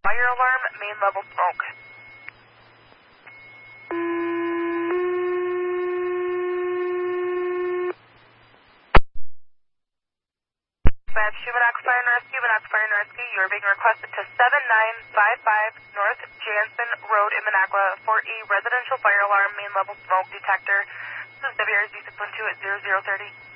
Fire alarm, main level smoke. Dispatch, Humanac Fire and Rescue, Humanac Fire and Rescue. You are being requested to 7955 North Jansen Road in Minocqua for a residential fire alarm, main level smoke detector. This is WRZ 612 at 0030.